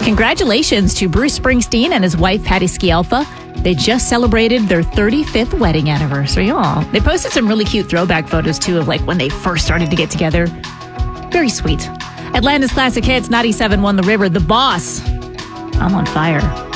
Congratulations to Bruce Springsteen and his wife, Patti Scialfa. They just celebrated their 35th wedding anniversary. Aw. They posted some really cute throwback photos, too, of like when they first started to get together. Very sweet. Atlanta's Classic Hits, 97.1 The River. The Boss. I'm on fire.